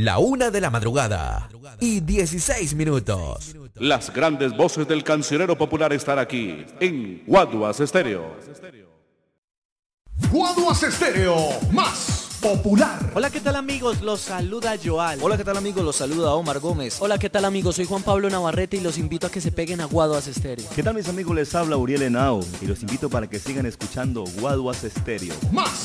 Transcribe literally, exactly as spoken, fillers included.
La una de la madrugada y dieciséis minutos. Las grandes voces del cancionero popular están aquí en Guaduas Estéreo. Guaduas Estéreo, más popular. Hola, ¿qué tal amigos? Los saluda Joal. Hola, ¿qué tal amigos? Los saluda Omar Gómez. Hola, ¿qué tal amigos? Soy Juan Pablo Navarrete y los invito a que se peguen a Guaduas Estéreo. ¿Qué tal mis amigos? Les habla Uriel Henao y los invito para que sigan escuchando Guaduas Estéreo. Más